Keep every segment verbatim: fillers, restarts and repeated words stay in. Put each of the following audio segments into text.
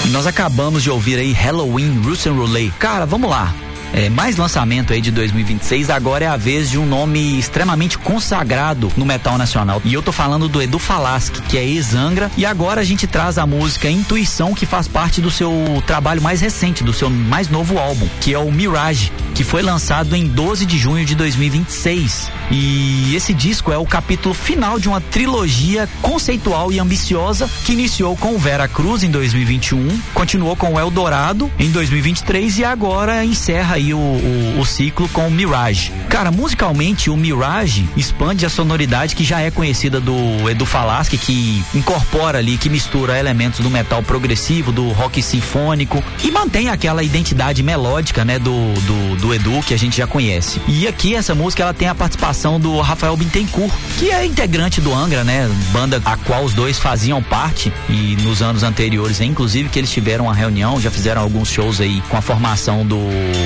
nós acabamos de ouvir aí Halloween, Russian Roulette. Cara, vamos lá. É, mais lançamento aí de dois mil e vinte e seis, agora é a vez de um nome extremamente consagrado no metal nacional. E eu tô falando do Edu Falaschi, que é ex-Angra, e agora a gente traz a música Intuição, que faz parte do seu trabalho mais recente, do seu mais novo álbum, que é o Mirage, que foi lançado em doze de junho de dois mil e vinte e seis. E esse disco é o capítulo final de uma trilogia conceitual e ambiciosa que iniciou com o Vera Cruz em dois mil e vinte e um, continuou com o Eldorado em dois mil e vinte e três e agora encerra aí o, o, o ciclo com o Mirage. Cara, musicalmente o Mirage expande a sonoridade que já é conhecida do Edu Falaschi, que incorpora ali, que mistura elementos do metal progressivo, do rock sinfônico e mantém aquela identidade melódica, né, do, do, do Edu que a gente já conhece. E aqui essa música ela tem a participação do Rafael Bittencourt, que é integrante do Angra, né, banda a qual os dois faziam parte, e nos anos anteriores, inclusive, que eles tiveram uma reunião, já fizeram alguns shows aí com a formação do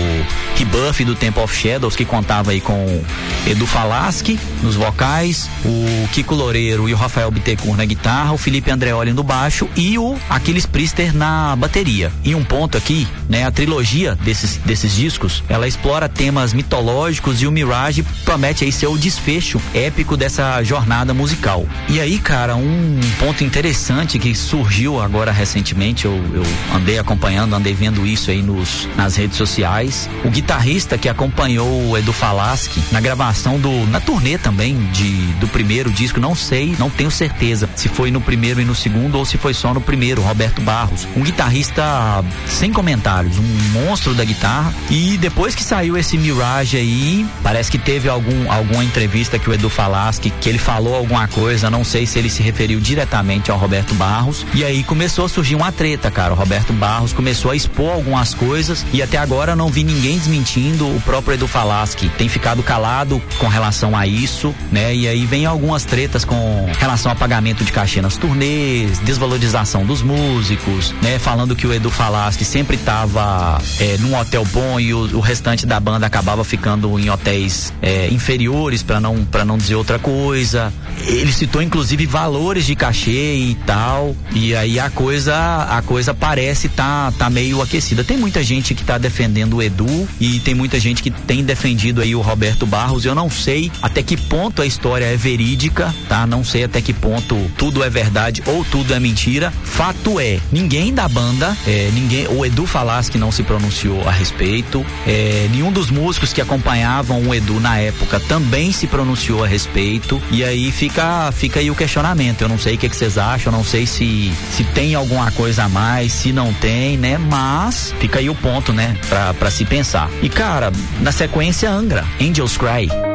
Rebirth do Temple of Shadows, que contava aí com Edu Falaschi nos vocais, o Kiko Loureiro e o Rafael Bittencourt na guitarra, o Felipe Andreoli no baixo e o Aquiles Priester na bateria. E um ponto aqui, né, a trilogia desses, desses discos, ela explora temas mitológicos e o Mirage promete aí ser o desfecho épico dessa jornada musical. E aí, cara, um ponto interessante que surgiu agora recentemente, eu, eu andei acompanhando, andei vendo isso aí nos, nas redes sociais, o guitarrista que acompanhou o Edu Falaschi na gravação do, na turnê também de, do primeiro disco, não sei, não tenho certeza se foi no primeiro e no segundo ou se foi só no primeiro, Roberto Barros, um guitarrista sem comentários, um monstro da guitarra. E depois que saiu esse Mirage aí, parece que teve algum, alguma entrevista que o Edu Falaschi, que ele falou alguma coisa, não sei se ele se referiu diretamente ao Roberto Barros, e aí começou a surgir uma treta, cara. O Roberto Barros começou a expor algumas coisas e até agora eu não vi ninguém desmentindo. O próprio Edu Falaschi tem ficado calado com relação a isso, né? E aí vem algumas tretas com relação a pagamento de cachê nas turnês, desvalorização dos músicos, né? Falando que o Edu Falaschi sempre tava é, num hotel bom e o, o restante da banda acabava ficando em hotéis é, inferiores, para não, para não dizer outra coisa. Ele citou inclusive valores de cachê e tal, e aí a coisa a coisa parece tá, tá meio aquecida. Tem muita gente que tá defendendo o Edu e tem muita gente que tem defendido aí o Roberto Barros. Eu não sei até que ponto a história é verídica, tá? Não sei até que ponto tudo é verdade ou tudo é mentira. Fato é, ninguém da banda, é, ninguém, o Edu Falaschi não se pronunciou a respeito, é, nenhum dos músicos que acompanhavam o Edu na época também se pronunciou a respeito, e aí fica, fica aí o questionamento. Eu não sei o que, que vocês acham, eu não sei se, se tem alguma coisa a mais, se não tem, né? Mas fica aí o ponto, né? Pra, pra se pensar. E cara, na sequência, Angra, Angels Cry.